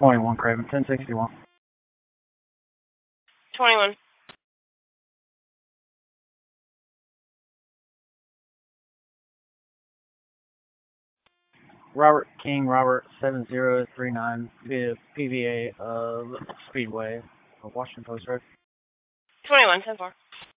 21 Craven, 1061. 21. Robert King, Robert 7039 via PVA of Speedway, Washington Post Road. 21, 10-4.